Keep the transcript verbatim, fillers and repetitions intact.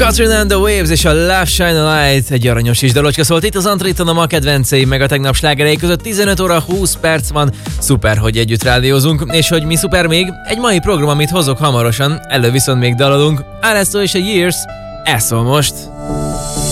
Katrina and the Waves és a Love Shine a Light egy aranyos is dalocska szólt itt az Antréton, a ma kedvenceim meg a tegnap slágerei között. Tizenöt óra húsz perc van, szuper, hogy együtt rádiózunk, és hogy mi szuper még, egy mai program, amit hozok hamarosan, elő viszont még dalolunk. Alesso és a Years, ez szól most.